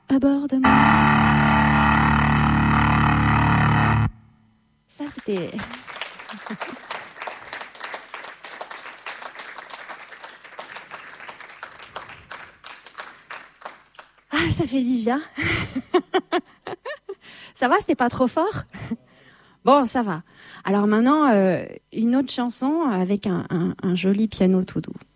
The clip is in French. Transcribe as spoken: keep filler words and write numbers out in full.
Aborde-moi. Ça, c'était... Ah, ça fait du bien. Ça va, c'était pas trop fort? Bon, ça va. Alors maintenant, euh, une autre chanson avec un, un, un joli piano tout doux.